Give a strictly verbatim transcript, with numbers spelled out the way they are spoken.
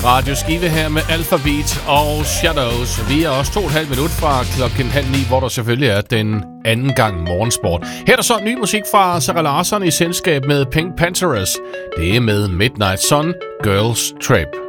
Radio Skive her med Alphabet og Shadows. Vi er også to og et halvt minut fra klokken halv ni, hvor der selvfølgelig er den anden gang morgensport. Her er der så ny musik fra Sarah Larsson i selskab med Pink Panthers. Det er med Midnight Sun, Girls Trip.